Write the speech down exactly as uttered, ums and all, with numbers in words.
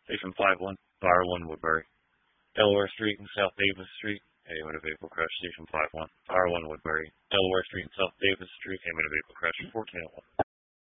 Station five one, Fire one Woodbury. Delaware Street and South Davis Street, aim at a vehicle crash. Station five one, Fire one Woodbury. Delaware Street and South Davis Street, aim at a vehicle crash. fourteen oh one.